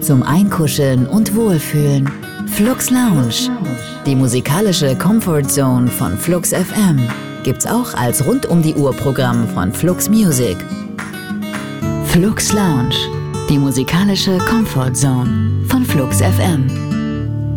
zum Einkuscheln und Wohlfühlen. Flux Lounge, die musikalische Comfortzone von Flux FM, gibt's auch als Rund-um-die-Uhr-Programm von Flux Music. Flux Lounge, die musikalische Comfortzone von Flux FM.